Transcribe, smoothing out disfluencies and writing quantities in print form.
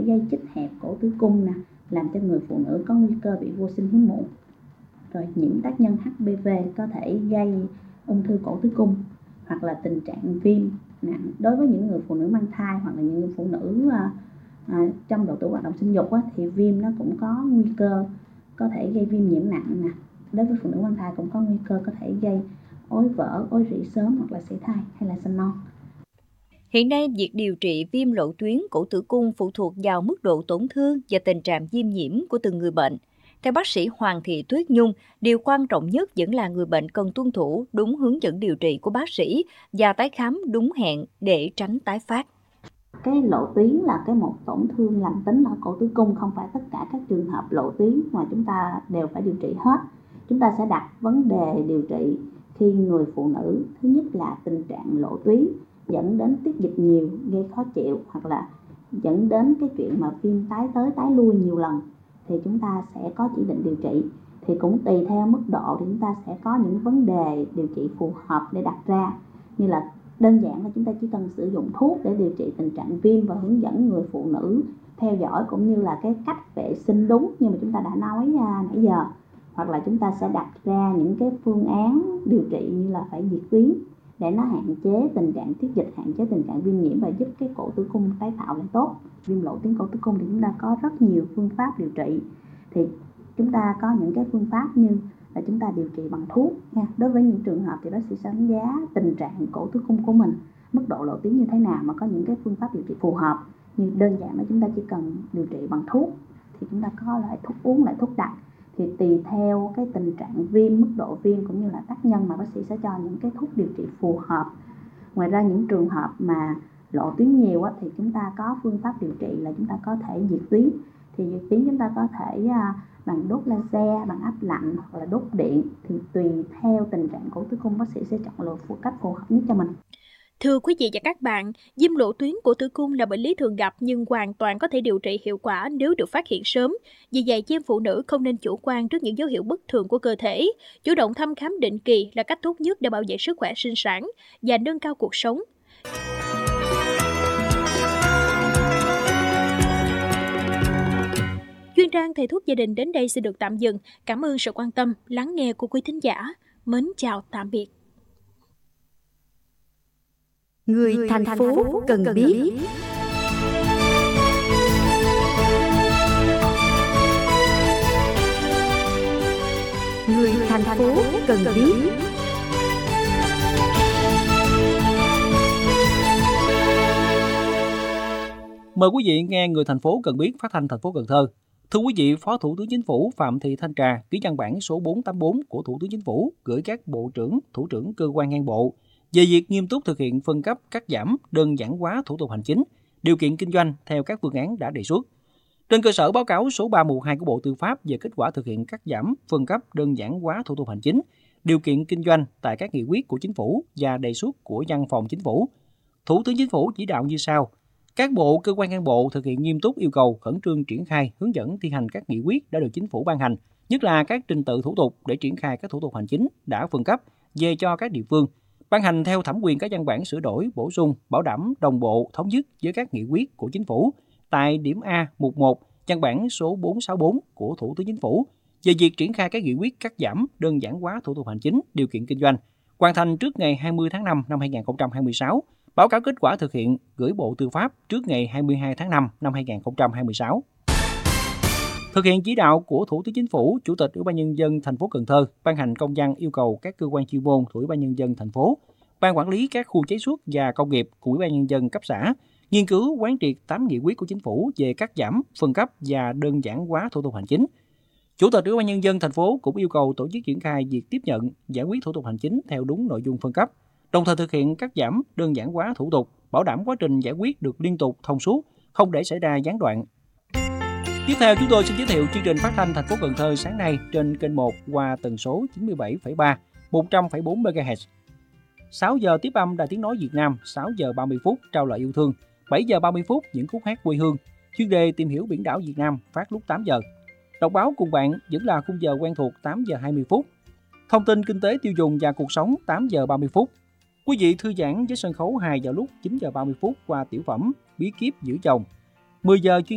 gây chích hẹp cổ tử cung nè, làm cho người phụ nữ có nguy cơ bị vô sinh hiếm muộn. Rồi nhiễm tác nhân HPV có thể gây ung thư cổ tử cung, hoặc là tình trạng viêm nặng đối với những người phụ nữ mang thai hoặc là những người phụ nữ trong độ tuổi hoạt động sinh dục thì viêm nó cũng có nguy cơ có thể gây viêm nhiễm nặng nè. Đối với phụ nữ mang thai cũng có nguy cơ có thể gây ối vỡ, ối rỉ sớm hoặc là sảy thai hay là sinh non. Hiện nay, việc điều trị viêm lộ tuyến cổ tử cung phụ thuộc vào mức độ tổn thương và tình trạng viêm nhiễm của từng người bệnh. Theo bác sĩ Hoàng Thị Tuyết Nhung, điều quan trọng nhất vẫn là người bệnh cần tuân thủ đúng hướng dẫn điều trị của bác sĩ và tái khám đúng hẹn để tránh tái phát. Cái lộ tuyến là một tổn thương lành tính ở cổ tử cung, không phải tất cả các trường hợp lộ tuyến mà chúng ta đều phải điều trị hết. Chúng ta sẽ đặt vấn đề điều trị khi người phụ nữ thứ nhất là tình trạng lộ tuyến dẫn đến tiết dịch nhiều gây khó chịu, hoặc là dẫn đến cái chuyện mà viêm tái tới tái lui nhiều lần, thì chúng ta sẽ có chỉ định điều trị. Thì cũng tùy theo mức độ thì chúng ta sẽ có những vấn đề điều trị phù hợp để đặt ra, như là đơn giản là chúng ta chỉ cần sử dụng thuốc để điều trị tình trạng viêm và hướng dẫn người phụ nữ theo dõi cũng như là cái cách vệ sinh đúng như mà chúng ta đã nói nãy giờ. Hoặc là chúng ta sẽ đặt ra những cái phương án điều trị như là phải diệt tuyến để nó hạn chế tình trạng tiết dịch, hạn chế tình trạng viêm nhiễm và giúp cái cổ tử cung tái tạo lại tốt. Viêm lộ tuyến cổ tử cung thì chúng ta có rất nhiều phương pháp điều trị. Thì chúng ta có những cái phương pháp như là chúng ta điều trị bằng thuốc nha. Đối với những trường hợp thì bác sĩ sẽ đánh giá tình trạng cổ tử cung của mình, mức độ lộ tuyến như thế nào, mà có những cái phương pháp điều trị phù hợp. Như đơn giản là chúng ta chỉ cần điều trị bằng thuốc, thì chúng ta có loại thuốc uống, loại thuốc đặc. Thì tùy theo cái tình trạng viêm, mức độ viêm cũng như là tác nhân mà bác sĩ sẽ cho những cái thuốc điều trị phù hợp. Ngoài ra những trường hợp mà lộ tuyến nhiều thì chúng ta có phương pháp điều trị là chúng ta có thể diệt tuyến. Thì diệt tuyến chúng ta có thể bằng đốt laser, bằng áp lạnh hoặc là đốt điện. Thì tùy theo tình trạng cổ tử cung, bác sĩ sẽ chọn lựa cách phù hợp nhất cho mình. Thưa quý vị và các bạn, viêm lộ tuyến cổ tử cung là bệnh lý thường gặp nhưng hoàn toàn có thể điều trị hiệu quả nếu được phát hiện sớm. Vì vậy, chị em phụ nữ không nên chủ quan trước những dấu hiệu bất thường của cơ thể. Chủ động thăm khám định kỳ là cách tốt nhất để bảo vệ sức khỏe sinh sản và nâng cao cuộc sống. Chuyên trang thầy thuốc gia đình đến đây sẽ được tạm dừng. Cảm ơn sự quan tâm, lắng nghe của quý thính giả. Mến chào tạm biệt. Người thành phố cần biết. Người thành phố cần biết. Mời quý vị nghe Người thành phố cần biết phát thanh thành phố Cần Thơ. Thưa quý vị, Phó Thủ tướng Chính phủ Phạm Thị Thanh Trà ký văn bản số 484 của Thủ tướng Chính phủ gửi các bộ trưởng, thủ trưởng cơ quan ngang bộ về việc nghiêm túc thực hiện phân cấp, cắt giảm, đơn giản hóa thủ tục hành chính, điều kiện kinh doanh theo các phương án đã đề xuất. Trên cơ sở báo cáo số 312 của Bộ Tư pháp về kết quả thực hiện cắt giảm, phân cấp, đơn giản hóa thủ tục hành chính, điều kiện kinh doanh tại các nghị quyết của Chính phủ và đề xuất của Văn phòng Chính phủ, Thủ tướng Chính phủ chỉ đạo như sau: các bộ, cơ quan ngang bộ thực hiện nghiêm túc yêu cầu khẩn trương triển khai, hướng dẫn thi hành các nghị quyết đã được Chính phủ ban hành, nhất là các trình tự thủ tục để triển khai các thủ tục hành chính đã phân cấp về cho các địa phương, ban hành theo thẩm quyền các văn bản sửa đổi, bổ sung, bảo đảm đồng bộ, thống nhất với các nghị quyết của Chính phủ tại điểm A mục 1, văn bản số 464 của Thủ tướng Chính phủ về việc triển khai các nghị quyết cắt giảm, đơn giản hóa thủ tục hành chính, điều kiện kinh doanh, hoàn thành trước ngày 20 tháng 5 năm 2026, báo cáo kết quả thực hiện gửi Bộ Tư pháp trước ngày 22 tháng 5 năm 2026. Thực hiện chỉ đạo của Thủ tướng Chính phủ, Chủ tịch Ủy ban Nhân dân thành phố Cần Thơ ban hành công văn yêu cầu các cơ quan chuyên môn của Ủy ban Nhân dân thành phố, ban quản lý các khu chế xuất và công nghiệp của Ủy ban Nhân dân cấp xã nghiên cứu quán triệt 8 nghị quyết của Chính phủ về cắt giảm, phân cấp và đơn giản hóa thủ tục hành chính. Chủ tịch Ủy ban Nhân dân thành phố cũng yêu cầu tổ chức triển khai việc tiếp nhận, giải quyết thủ tục hành chính theo đúng nội dung phân cấp, đồng thời thực hiện cắt giảm, đơn giản hóa thủ tục, bảo đảm quá trình giải quyết được liên tục, thông suốt, không để xảy ra gián đoạn. Tiếp theo, chúng tôi xin giới thiệu chương trình phát thanh thành phố Cần Thơ sáng nay trên kênh 1 qua tần số 97,3, 100,4 MHz. 6 giờ tiếp âm Đài Tiếng nói Việt Nam, 6 giờ 30 phút trao lời yêu thương, 7 giờ 30 phút những khúc hát quê hương. Chuyên đề tìm hiểu biển đảo Việt Nam phát lúc 8 giờ. Đọc báo cùng bạn vẫn là khung giờ quen thuộc 8 giờ 20 phút. Thông tin kinh tế tiêu dùng và cuộc sống 8 giờ 30 phút. Quý vị thư giãn với sân khấu hài vào lúc 9 giờ 30 phút qua tiểu phẩm Bí kíp giữ chồng. 10 giờ chuyên